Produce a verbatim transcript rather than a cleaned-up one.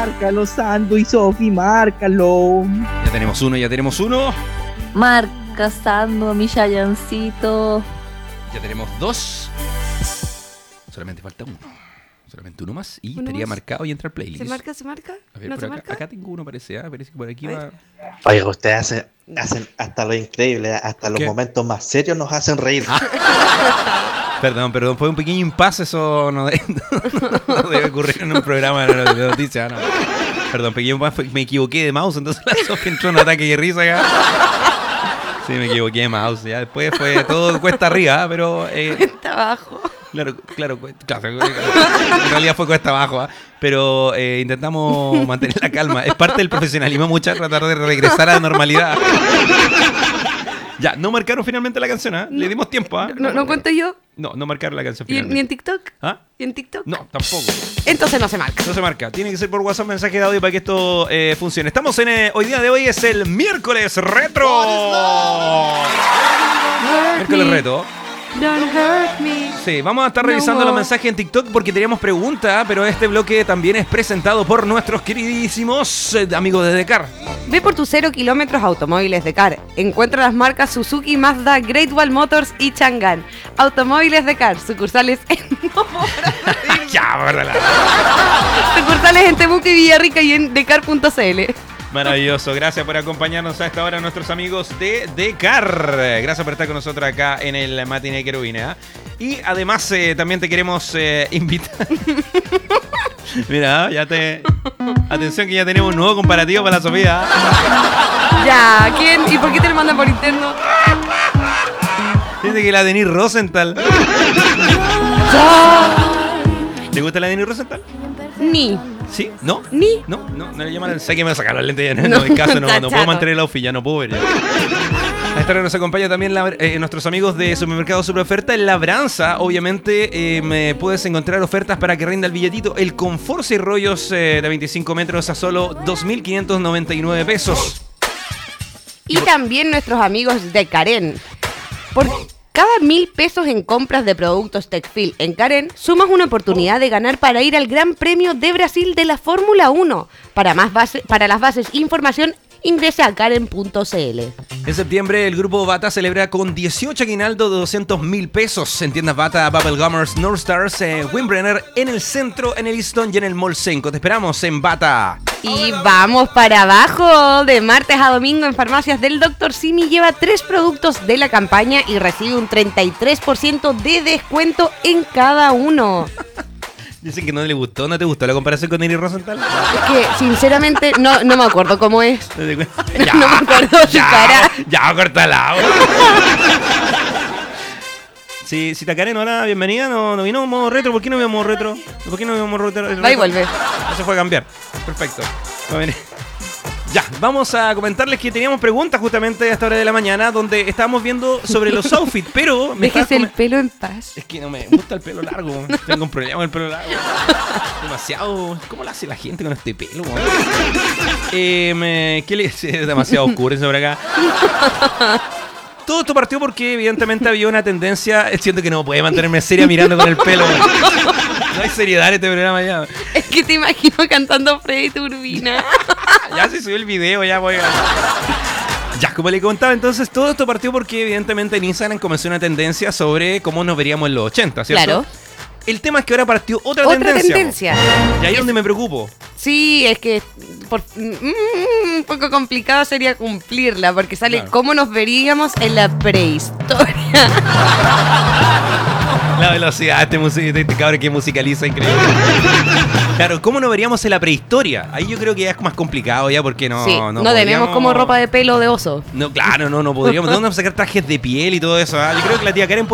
Márcalo, Sandu y Sofi, márcalo. Ya tenemos uno, ya tenemos uno. Marca, Sandu, mi Yayancito. Ya tenemos dos. Solamente falta uno. Solamente uno más y ¿Uno estaría más? marcado y entra al playlist. ¿Se marca, se marca? A ver, ¿No por se acá, marca? acá tengo uno, parece, ¿eh? Parece que por aquí A va. ver. Oiga, ustedes hacen, hacen hasta lo increíble, hasta los ¿Qué? momentos más serios nos hacen reír. Perdón, perdón, fue un pequeño impasse, eso no, de- no debe ocurrir en un programa de de noticias, no. Perdón, pequeño impasse, me equivoqué de mouse, entonces la Sofía entró en un ataque de risa acá. Sí, me equivoqué de mouse, ya después fue todo cuesta arriba, pero... Eh, Está abajo. Claro, claro, cu- claro, en realidad fue cuesta abajo, ¿ah? Pero eh, intentamos mantener la calma. Es parte del profesionalismo, mucha tratar de regresar a la normalidad. Ya, no marcaron finalmente la canción, ¿ah? Le dimos tiempo, ¿ah? ¿No, no cuento yo? No, no marcaron la canción ¿Y en- finalmente. ¿Ni en TikTok? ¿Ah? ¿Y en TikTok? No, tampoco. Entonces no se marca. No se marca. Tiene que ser por WhatsApp mensaje de audio para que esto eh, funcione. Estamos en... eh, hoy día de hoy es el miércoles retro. Miércoles retro. Don't hurt me. Sí, vamos a estar No revisando more. los mensajes en TikTok porque teníamos pregunta, pero este bloque también es presentado por nuestros queridísimos eh, amigos de Decar. Ve por tus cero kilómetros automóviles de Car. Encuentra las marcas Suzuki, Mazda, Great Wall Motors y Chang'an. Automóviles de Car, sucursales en Ya, verdad. sucursales en Temuco y Villarrica y en decar punto c l. Maravilloso. Gracias por acompañarnos a esta hora, nuestros amigos de Decar. Gracias por estar con nosotros acá en el Matiné Querubina. Y además eh, también te queremos eh, invitar. Mira, ya te... Atención que ya tenemos un nuevo comparativo para la Sofía. Ya, ¿quién? ¿Y por qué te lo mandan por interno? Dice que la Denise Rosenthal. ¿Te gusta la Denise Rosenthal? Ni. ¿Sí? ¿No? Ni. No, no, no le llaman. Sé que me voy a sacar los lentes ya. No, No, no, en caso no, está no puedo chato. mantener el outfit, ya no puedo ver ya. A esta hora nos acompaña también la- eh, nuestros amigos de Supermercado Super Oferta. En Labranza, obviamente, eh, me puedes encontrar ofertas para que rinda el billetito. El confort y rollos eh, de veinticinco metros a solo dos mil quinientos noventa y nueve pesos. Y también nuestros amigos de Karen. Por cada mil pesos en compras de productos Tecfil en Karen, sumas una oportunidad de ganar para ir al Gran Premio de Brasil de la Fórmula uno. Para más base, para las bases e información, ingrese a karen punto c l. En septiembre, el grupo Bata celebra con dieciocho aguinaldos de doscientos mil pesos en tiendas Bata, Bubblegummers, North Stars, eh, Windbrenner, en el centro, en el Easton y en el Mall Senco. Te esperamos en Bata. Y vamos para abajo. De martes a domingo en farmacias del doctor Simi lleva tres productos de la campaña y recibe un treinta y tres por ciento de descuento en cada uno. Dicen que no le gustó, ¿no te gustó la comparación con Denise Rosenthal? Es que, sinceramente, no, no me acuerdo cómo es. ¿No te cu- No me acuerdo su ya, cara. Ya, cortala. Si, si Takaren, hola, bienvenida. No, no vino modo retro. ¿Por qué no vino modo retro? ¿Por qué no vino modo retro? Va y vuelve. No se fue a cambiar. Perfecto. Va a venir. Ya, vamos a comentarles que teníamos preguntas justamente a esta hora de la mañana donde estábamos viendo sobre los outfits, pero me Déjese estabas el come- pelo en paz. Es que no me gusta el pelo largo. Tengo un problema con el pelo largo. Demasiado. ¿Cómo lo hace la gente con este pelo? weón? Eh, me- ¿Qué le dice? Es demasiado oscuro eso por acá. Todo esto partió porque evidentemente había una tendencia. Siento que no puede mantenerme seria mirando con el pelo. No hay seriedad en este programa ya. Es que te imagino cantando Freddy Turbina. Ya se subió el video, ya voy a... Ya, como le contaba, entonces todo esto partió porque evidentemente en Instagram comenzó una tendencia sobre cómo nos veríamos en los ochenta, ¿cierto? Claro. El tema es que ahora partió otra, Otra tendencia. tendencia. Y ahí es donde me preocupo. Sí, es que por- mm, un poco complicado sería cumplirla, porque sale Claro. cómo nos veríamos en la prehistoria. La velocidad de este, music- de este cabrón que musicaliza increíble. Claro, ¿cómo nos veríamos en la prehistoria? Ahí yo creo que ya es más complicado ya porque no... sí, no, no, tenemos podríamos- como ropa de pelo de oso. No, claro, no, no podríamos. ¿De dónde vamos a sacar trajes de piel y todo eso? ah? Yo creo que la tía Karen